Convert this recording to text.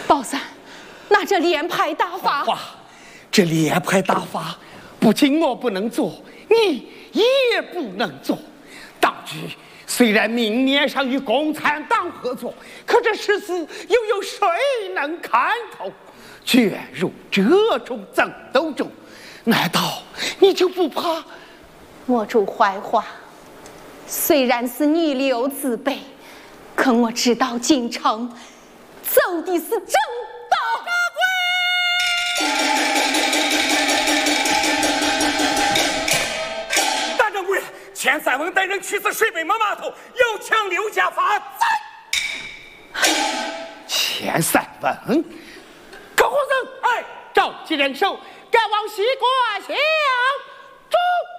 宝三，那这连排大法， 哇，这连排大法，不仅我不能做，你也不能做。当局虽然明面上与共产党合作，可这事实又有谁能看透？卷入这种争斗中，难道你就不怕？ 我主怀话，虽然是逆流自卑，可我知道京城走的是正道。 大掌柜，钱三翁带人去死水北门码头，要抢刘家发财。 钱三翁，高人，哎，召集人手，赶往西关乡。